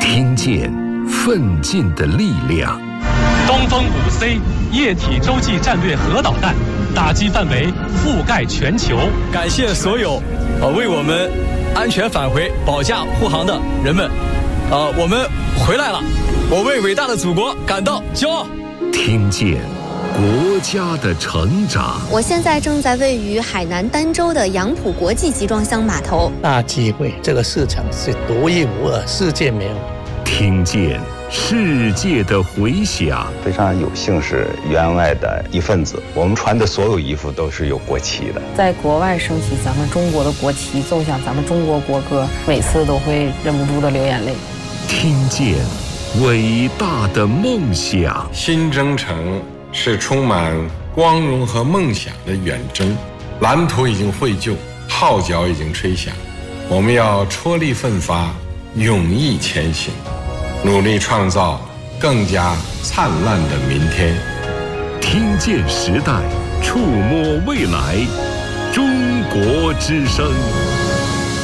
听见奋进的力量。 东风5C 液体洲际战略核导弹打击范围覆盖全球。 感谢所有为我们安全返回保驾护航的人们。我们回来了，我为伟大的祖国感到骄傲。 听见国家的成长。 我现在正在位于海南儋州的杨浦国际集装箱码头。 大机会，这个市场是独一无二，世界没有。 听见世界的回响。 非常有幸是员外的一份子，我们穿的所有衣服都是有国旗的。 在国外升起咱们中国的国旗，奏响咱们中国国歌，每次都会忍不住的流眼泪。 听见伟大的梦想。 新征程是充满光荣和梦想的远征，蓝图已经绘就，号角已经吹响，我们要踔厉奋发，勇毅前行，努力创造更加灿烂的明天。 听见时代，触摸未来，中国之声。